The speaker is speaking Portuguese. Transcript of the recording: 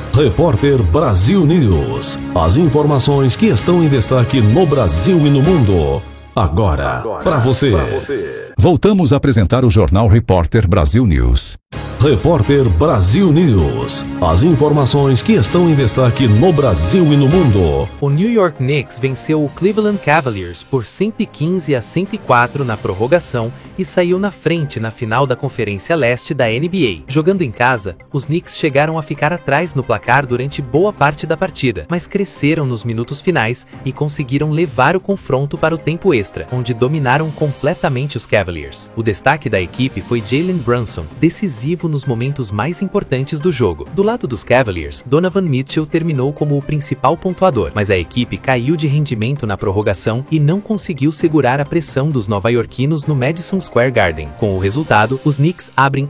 Repórter Brasil News. As informações que estão em destaque no Brasil e no mundo. Agora para você. Voltamos a apresentar o Jornal Repórter Brasil News. Repórter Brasil News. As informações que estão em destaque no Brasil e no mundo. O New York Knicks venceu o Cleveland Cavaliers por 115-104 na prorrogação e saiu na frente na final da Conferência Leste da NBA. Jogando em casa, os Knicks chegaram a ficar atrás no placar durante boa parte da partida, mas cresceram nos minutos finais e conseguiram levar o confronto para o tempo extra, onde dominaram completamente os Cavaliers. O destaque da equipe foi Jalen Brunson, decisivo nos momentos mais importantes do jogo. Do lado dos Cavaliers, Donovan Mitchell terminou como o principal pontuador, mas a equipe caiu de rendimento na prorrogação e não conseguiu segurar a pressão dos nova-iorquinos no Madison Square Garden. Com o resultado, os Knicks abrem